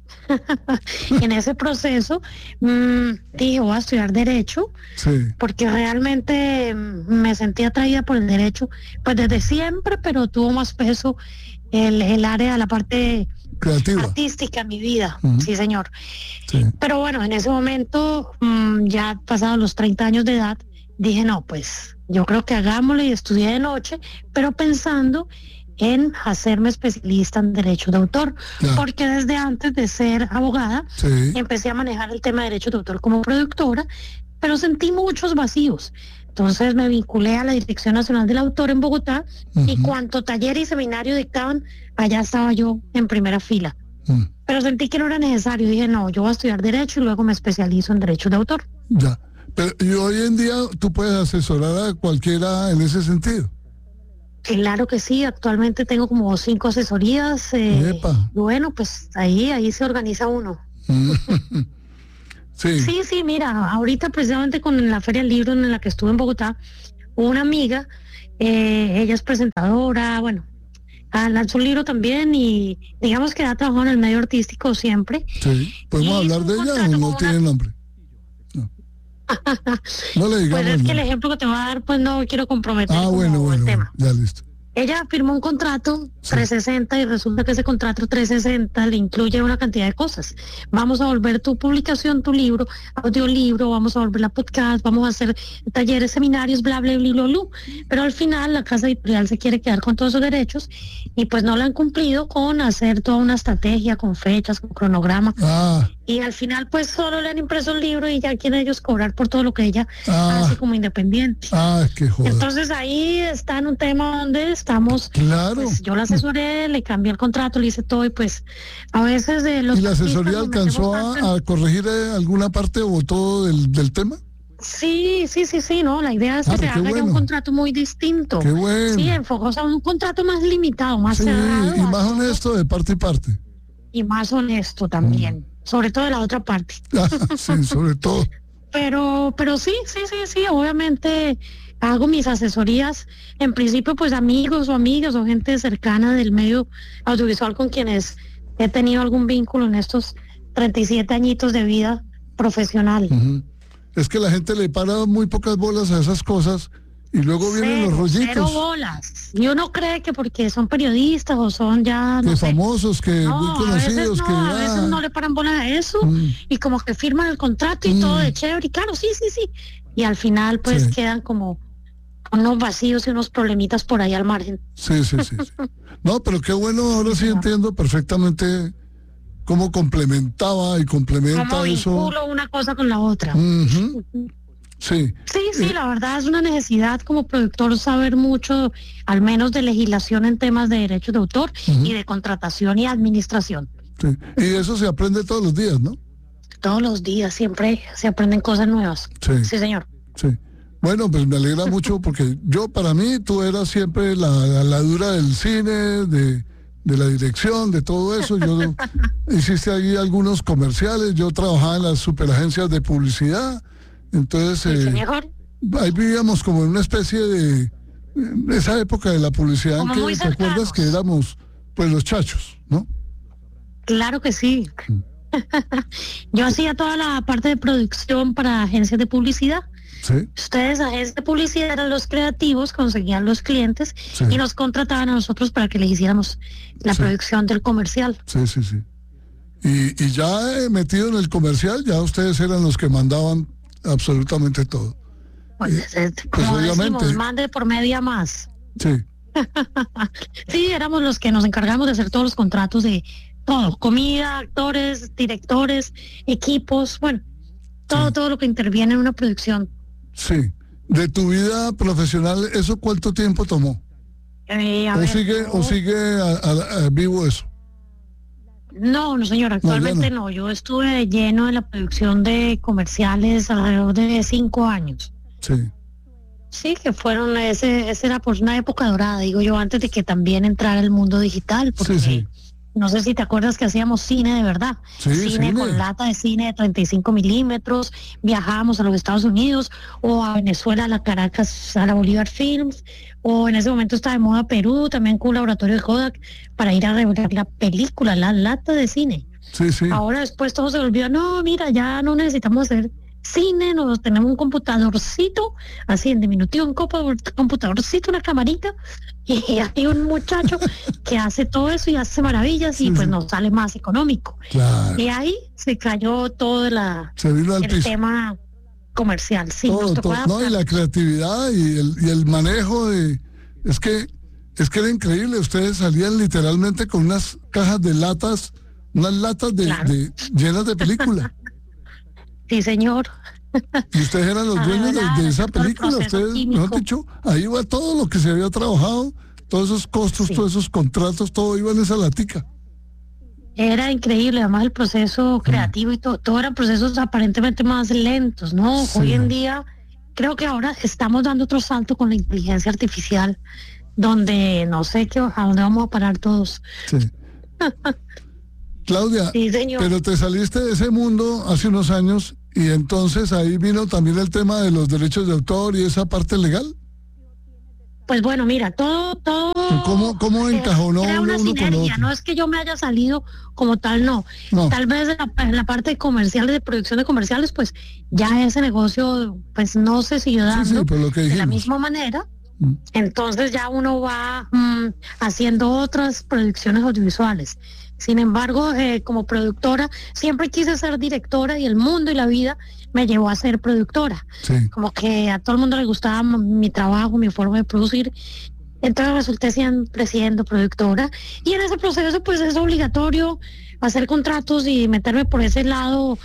en ese proceso, dije, voy a estudiar Derecho, porque realmente me sentí atraída por el Derecho, pues desde siempre, pero tuvo más peso el área, la parte creativa, artística en mi vida. Sí, señor. Pero bueno, en ese momento, ya pasados los 30 años de edad, dije, no, pues yo creo que hagámoslo, y estudié de noche, pero pensando en hacerme especialista en derechos de autor, porque desde antes de ser abogada empecé a manejar el tema de derechos de autor como productora, pero sentí muchos vacíos. Entonces me vinculé a la Dirección Nacional del Autor en Bogotá, y cuanto taller y seminario dictaban, allá estaba yo en primera fila. Pero sentí que no era necesario, dije, no, yo voy a estudiar Derecho y luego me especializo en derechos de autor. Ya, pero y hoy en día tú puedes asesorar a cualquiera en ese sentido. Claro que sí, actualmente tengo como 5 asesorías. Bueno, pues ahí se organiza uno. Sí, mira, ahorita precisamente con la Feria del Libro en la que estuve en Bogotá, una amiga, ella es presentadora, bueno, lanzó un libro también, y digamos que ha trabajado en el medio artístico siempre. Sí, ¿podemos hablar de ella o no tiene nombre? No le digamos. Pues es que el ejemplo que te voy a dar, pues no quiero comprometer bueno, el tema. Ya listo. Ella firmó un contrato 360 y resulta que ese contrato 360 le incluye una cantidad de cosas. Vamos a volver tu publicación, tu libro, audiolibro, vamos a volver la podcast, vamos a hacer talleres, seminarios, bla, bla, bla, bla, bla. Pero al final la casa editorial se quiere quedar con todos esos derechos y pues no lo han cumplido con hacer toda una estrategia, con fechas, con cronograma. Y al final pues solo le han impreso el libro y ya quieren ellos cobrar por todo lo que ella hace como independiente. Qué joda. Entonces ahí está en un tema donde estamos, claro. Pues, yo la asesoré, le cambié el contrato, le hice todo y pues a veces de los... ¿Y la asesoría alcanzó a corregir alguna parte o todo del tema? Sí, no, la idea es que se haga ya un contrato muy distinto. Qué bueno. Sí, enfocados a un contrato más limitado, más cerrado. Y más honesto de parte y parte. Y más honesto también, sobre todo de la otra parte. Sí, sobre todo. Pero sí, obviamente hago mis asesorías, en principio pues amigos o amigas o gente cercana del medio audiovisual con quienes he tenido algún vínculo en estos 37 añitos de vida profesional. Es que la gente le para muy pocas bolas a esas cosas y luego vienen los rollitos. 0 bolas. Y uno cree que porque son periodistas o son ya que famosos, que muy conocidos, a veces no le paran bolas a eso y como que firman el contrato y todo de chévere y claro, sí. Y al final pues quedan como unos vacíos y unos problemitas por ahí al margen. Sí. No, pero qué bueno, ahora sí entiendo perfectamente cómo complementaba y complementa cómo eso. Vinculo una cosa con la otra. Sí, la verdad es una necesidad como productor saber mucho, al menos de legislación en temas de derechos de autor y de contratación y administración. Sí. Y eso se aprende todos los días, ¿no? Todos los días, siempre se aprenden cosas nuevas. Sí, señor. Sí. Bueno, pues me alegra mucho porque para mí, tú eras siempre la dura del cine, de la dirección, de todo eso. Yo hiciste ahí algunos comerciales, yo trabajaba en las superagencias de publicidad. Entonces, ahí vivíamos como en una especie de esa época de la publicidad en que te acuerdas que éramos pues los chachos, ¿no? Claro que sí. Yo hacía toda la parte de producción para agencias de publicidad. Ustedes, agencias de publicidad, eran los creativos, conseguían los clientes y nos contrataban a nosotros para que les hiciéramos la producción del comercial. Sí. Y ya metido en el comercial, ya ustedes eran los que mandaban absolutamente todo. Pues como decimos, mande por media más. Sí. Sí, éramos los que nos encargamos de hacer todos los contratos de todo, comida, actores, directores, equipos, bueno, todo lo que interviene en una producción. Sí. De tu vida profesional, ¿eso cuánto tiempo tomó? ¿O sigue vivo eso? No, señor, actualmente no. Yo estuve lleno en la producción de comerciales alrededor de 5 años. Sí, que fueron, ese era pues una época dorada, digo yo, antes de que también entrara el mundo digital, porque no sé si te acuerdas que hacíamos cine de verdad, cine con lata de cine de 35 milímetros, viajábamos a los Estados Unidos o a Venezuela, a la Caracas, a la Bolívar Films, o en ese momento estaba de moda Perú, también con un laboratorio de Kodak, para ir a revelar la película, la lata de cine. Ahora después todo se volvió, no, mira, ya no necesitamos hacer cine, nos tenemos un computadorcito, así en diminutivo, un computadorcito, una camarita, y hay un muchacho que hace todo eso y hace maravillas y pues nos sale más económico. Y ahí se cayó todo el tema comercial. No, y la creatividad y el manejo es que era increíble. Ustedes salían literalmente con unas cajas de latas, unas latas llenas de película. Sí, señor. Y ustedes eran los dueños de esa película. Ustedes, mejor dicho, ahí va todo lo que se había trabajado, todos esos costos, todos esos contratos, todo iba en esa latica. Era increíble, además el proceso creativo y todo eran procesos aparentemente más lentos, ¿no? Hoy en día, creo que ahora estamos dando otro salto con la inteligencia artificial, donde no sé a dónde vamos a parar todos. Claudia, pero te saliste de ese mundo hace unos años y entonces ahí vino también el tema de los derechos de autor y esa parte legal. Pues bueno, mira, todo ¿Cómo encajonó una uno con otro? No es que yo me haya salido como tal, no. Tal vez en la parte de comerciales, de producción de comerciales, pues ya ese negocio pues no se siguió dando por lo que de la misma manera. Entonces ya uno va haciendo otras producciones audiovisuales. Sin embargo, como productora, siempre quise ser directora y el mundo y la vida me llevó a ser productora. Sí. Como que a todo el mundo le gustaba mi trabajo, mi forma de producir. Entonces resulté siendo productora y en ese proceso pues es obligatorio hacer contratos y meterme por ese lado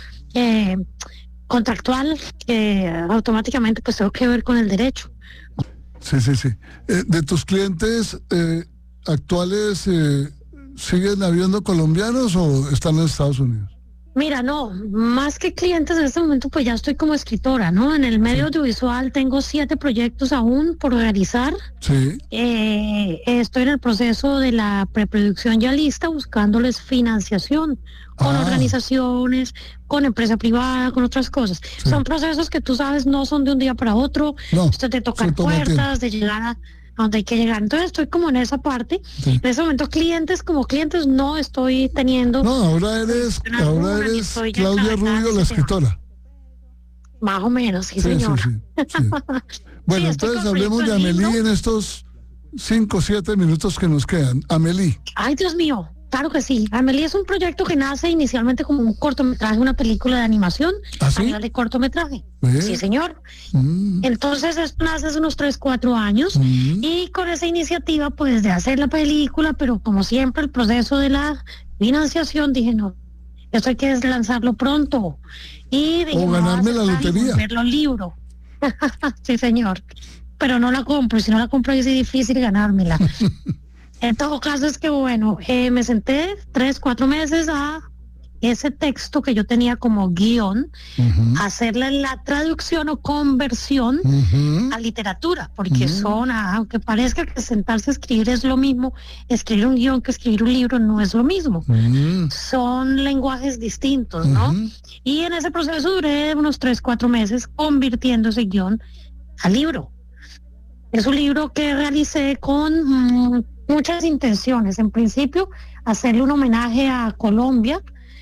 contractual que automáticamente pues tengo que ver con el derecho. Sí. De tus clientes actuales, ¿siguen habiendo colombianos o están en Estados Unidos? Mira, no, más que clientes en este momento, pues ya estoy como escritora, ¿no? En el medio audiovisual tengo 7 proyectos aún por realizar. Sí. Estoy en el proceso de la preproducción ya lista, buscándoles financiación con organizaciones, con empresa privada, con otras cosas. Sí. Son procesos que tú sabes no son de un día para otro. No, esto de tocar puertas, de llegar a donde hay que llegar. Entonces estoy como en esa parte. Sí. En ese momento clientes no estoy teniendo. No, ahora eres Claudia Rubio, la escritora. Más o menos, sí señor. Sí. Bueno, entonces hablemos de Amelie en estos 5 o 7 minutos que nos quedan. Amelie. Ay, Dios mío. Claro que sí. Amelie es un proyecto que nace inicialmente como un cortometraje, una película de animación. ¿Ah, sí? A nivel de cortometraje. Sí, señor. Entonces esto nace hace unos 3-4 años y con esa iniciativa pues de hacer la película, pero como siempre el proceso de la financiación, dije no, esto hay que lanzarlo pronto. Y dije, o ganarme la lotería. Verlo en libro. Sí, señor. Pero no la compro, si no la compro es difícil ganármela. En todo caso es que bueno, me senté 3-4 meses a ese texto que yo tenía como guión, hacerle la traducción o conversión a literatura, porque aunque parezca que sentarse a escribir es lo mismo, escribir un guión que escribir un libro no es lo mismo. Son lenguajes distintos, ¿no? Y en ese proceso duré unos 3-4 meses convirtiendo ese guión a libro. Es un libro que realicé con muchas intenciones. En principio, hacerle un homenaje a Colombia,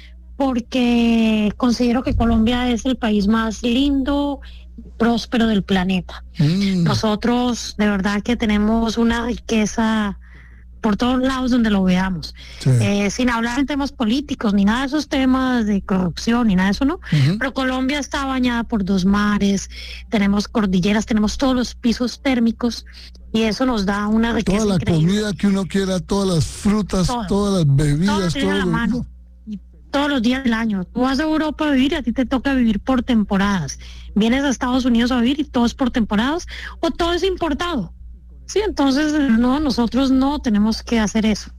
porque considero que Colombia es el país más lindo y próspero del planeta. Nosotros, de verdad que tenemos una riqueza por todos lados donde lo veamos. Sí. Sin hablar en temas políticos, ni nada de esos temas de corrupción, ni nada de eso, ¿no? Pero Colombia está bañada por 2 mares, tenemos cordilleras, tenemos todos los pisos térmicos, y eso nos da una riqueza toda la increíble. Comida que uno quiera, todas las frutas, todas las bebidas, todo la mano. Todos los días del año. Tú vas a Europa a vivir y a ti te toca vivir por temporadas. Vienes a Estados Unidos a vivir y todo es por temporadas, o todo es importado. Sí, entonces no, nosotros no tenemos que hacer eso.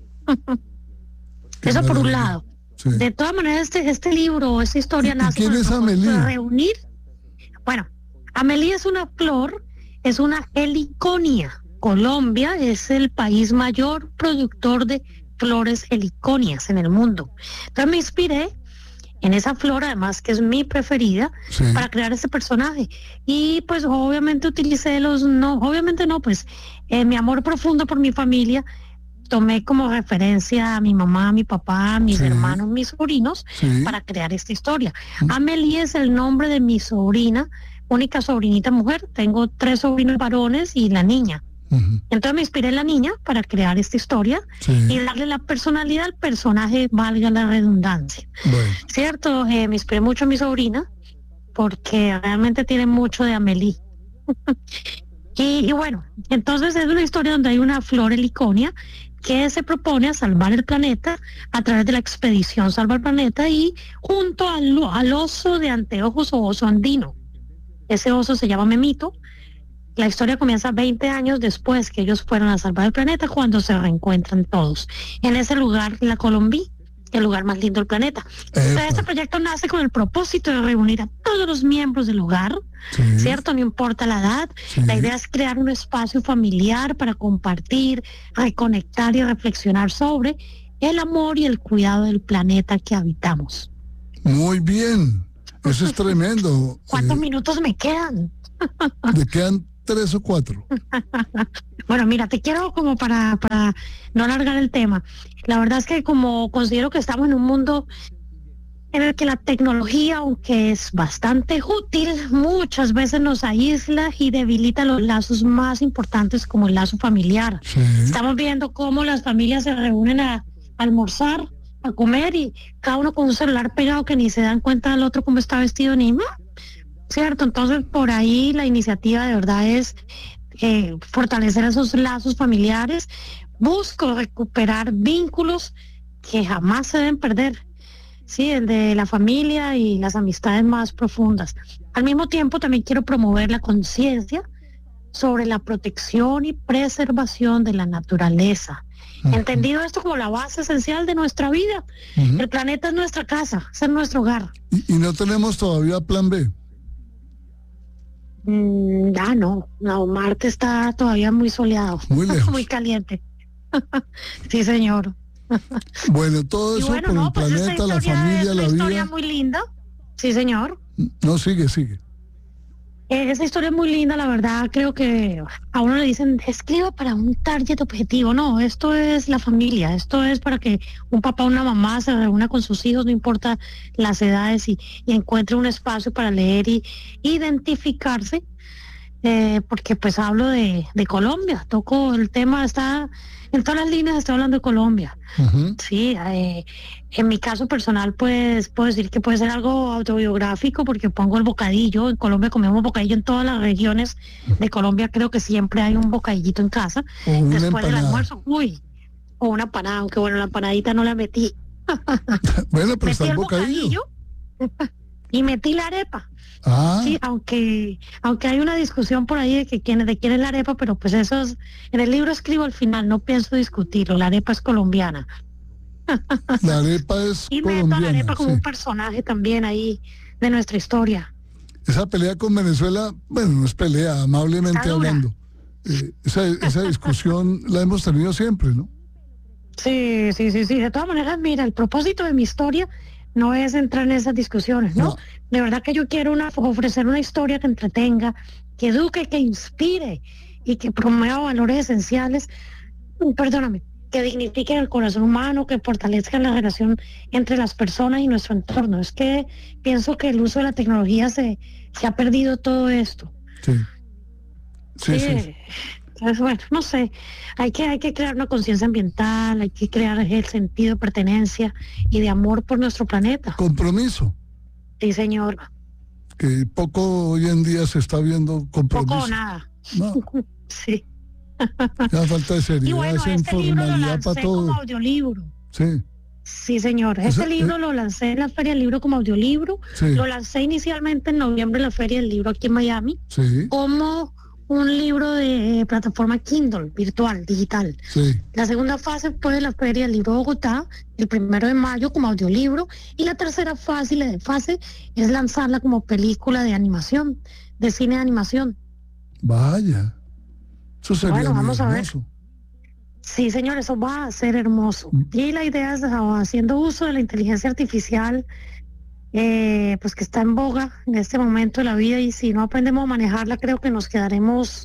Eso por un lado. Sí. De todas maneras, este libro, esta historia nace ¿quién es Amelie? Para reunir. Bueno, Amelie es una flor, es una heliconia. Colombia es el país mayor productor de flores heliconias en el mundo. Entonces me inspiré en esa flor, además que es mi preferida, para crear ese personaje. Y pues obviamente utilicé mi amor profundo por mi familia, tomé como referencia a mi mamá, a mi papá, a mis hermanos, mis sobrinos, para crear esta historia. Amelie es el nombre de mi sobrina, única sobrinita mujer. Tengo 3 sobrinos varones y la niña. Entonces me inspiré en la niña para crear esta historia y darle la personalidad al personaje, valga la redundancia. ¿Cierto? Me inspiré mucho en mi sobrina porque realmente tiene mucho de Amelie. y bueno, entonces es una historia donde hay una flor heliconia que se propone a salvar el planeta a través de la expedición Salva el Planeta, y junto al oso de anteojos o oso andino. Ese oso se llama Memito. La historia comienza 20 años después que ellos fueron a salvar el planeta, cuando se reencuentran todos en ese lugar, la Colombia, el lugar más lindo del planeta. Entonces, este proyecto nace con el propósito de reunir a todos los miembros del hogar, ¿cierto? No importa la edad. La idea es crear un espacio familiar para compartir, reconectar y reflexionar sobre el amor y el cuidado del planeta que habitamos. Muy bien, eso es tremendo. ¿Cuántos minutos me quedan? Me quedan 3 o 4. Bueno, mira, te quiero como para no alargar el tema. La verdad es que como considero que estamos en un mundo en el que la tecnología, aunque es bastante útil, muchas veces nos aísla y debilita los lazos más importantes como el lazo familiar. Sí. Estamos viendo cómo las familias se reúnen a almorzar, a comer y cada uno con un celular pegado que ni se dan cuenta del otro cómo está vestido ni más. ¿Cierto? Entonces por ahí la iniciativa de verdad es fortalecer esos lazos familiares. Busco recuperar vínculos que jamás se deben perder. Sí, el de la familia y las amistades más profundas. Al mismo tiempo también quiero promover la conciencia sobre la protección y preservación de la naturaleza. Entendido esto como la base esencial de nuestra vida. El planeta es nuestra casa, es nuestro hogar. ¿Y no tenemos todavía plan B? No, Marte está todavía muy soleado, muy lejos, muy caliente. Sí, señor. Bueno, todo eso por el planeta, la familia, la vida. Es una historia muy linda. Sí, señor. No, sigue. Esa historia es muy linda, la verdad. Creo que a uno le dicen, escriba para un target objetivo. No, esto es la familia. Esto es para que un papá o una mamá se reúna con sus hijos, no importa las edades, y encuentre un espacio para leer y identificarse. Porque pues hablo de Colombia. Toco el tema, está en todas las líneas, estoy hablando de Colombia. Sí, en mi caso personal pues puedo decir que puede ser algo autobiográfico porque pongo el bocadillo. En Colombia comemos bocadillo en todas las regiones de Colombia, creo que siempre hay un bocadillito en casa después del almuerzo. O una empanada, aunque bueno, la empanadita no la metí. Bueno, pero metí está el bocadillo y metí la arepa. Sí, aunque hay una discusión por ahí de quién es la arepa, pero pues eso es, en el libro escribo al final, no pienso discutirlo, la arepa es colombiana. La arepa es y colombiana. Y meto a la arepa como un personaje también ahí de nuestra historia. Esa pelea con Venezuela, bueno, no es pelea, amablemente hablando. Esa discusión la hemos tenido siempre, ¿no? Sí. De todas maneras, mira, el propósito de mi historia no es entrar en esas discusiones, ¿no? De verdad que yo quiero ofrecer una historia que entretenga, que eduque, que inspire y que promueva valores esenciales, que dignifiquen el corazón humano, que fortalezcan la relación entre las personas y nuestro entorno. Es que pienso que el uso de la tecnología se ha perdido todo esto. Sí. Entonces, bueno, no sé, hay que crear una conciencia ambiental, hay que crear el sentido de pertenencia y de amor por nuestro planeta. Compromiso. Sí, señor. Que poco hoy en día se está viendo compromiso. Poco o nada. No. Sí. Ya falta de seriedad, y bueno, informalidad para todo. Como audiolibro. Sí. Sí, señor. Este libro lo lancé en la Feria del Libro como audiolibro. Sí. Lo lancé inicialmente en noviembre en la Feria del Libro aquí en Miami. Sí. Como un libro de plataforma Kindle, virtual, digital. Sí. La segunda fase fue la Feria del Libro de Bogotá, el 1 de mayo como audiolibro, y la tercera fase es lanzarla como película de animación, de cine de animación. Vaya, eso sería bueno, vamos hermoso. A ver. Sí, señor, eso va a ser hermoso. Y la idea es, haciendo uso de la inteligencia artificial, pues que está en boga en este momento de la vida, y si no aprendemos a manejarla, creo que nos quedaremos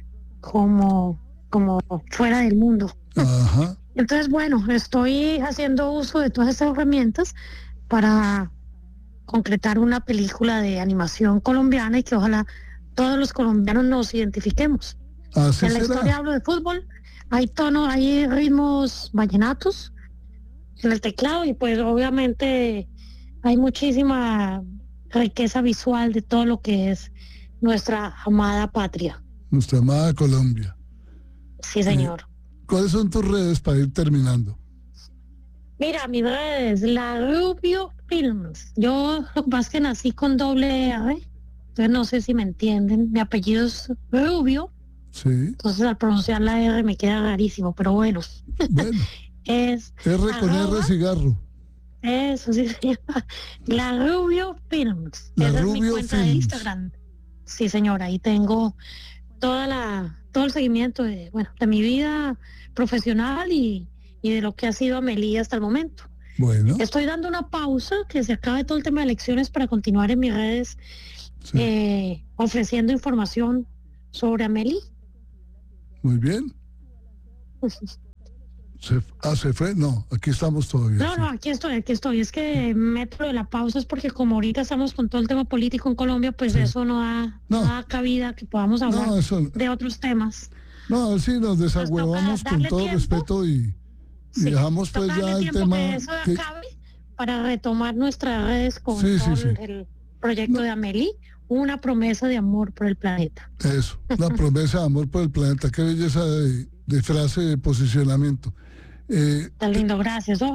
como fuera del mundo. Ajá. Entonces, bueno, estoy haciendo uso de todas estas herramientas para concretar una película de animación colombiana y que ojalá todos los colombianos nos identifiquemos. Así en la será. historia hablo de fútbol, hay tonos, hay ritmos vallenatos en el teclado, y pues obviamente hay muchísima riqueza visual de todo lo que es nuestra amada patria. Nuestra amada Colombia. Sí, señor. ¿Cuáles son tus redes para ir terminando? Mira, mis redes, La Rubio Films. Yo lo que pasa es que nací con doble R, entonces no sé si me entienden. Mi apellido es Rubio. Sí. Entonces al pronunciar la R me queda rarísimo, pero bueno. Bueno. Es R con R cigarro. Eso sí, La Rubio Films. La Esa Rubio es mi cuenta Films. de Instagram. Sí, señora, ahí tengo todo el seguimiento de mi vida profesional y de lo que ha sido Amelie hasta el momento. Bueno. Estoy dando una pausa, que se acabe todo el tema de elecciones, para continuar en mis redes, sí, ofreciendo información sobre Amelie. Muy bien. ¿Se fue? No, aquí estamos todavía. No, sí. no, aquí estoy. Es que meto de la pausa es porque como ahorita estamos con todo el tema político en Colombia, pues Sí. eso no da cabida que podamos hablar de otros temas. No, a ver si nos desagüevamos con todo tiempo. respeto y dejamos pues Toca ya darle el tiempo tema. que eso acabe para retomar nuestras redes con Sí, todo sí. el proyecto de Amelie, una promesa de amor por el planeta. Eso, una promesa de amor por el planeta. Qué belleza de frase, de posicionamiento. Está lindo, gracias.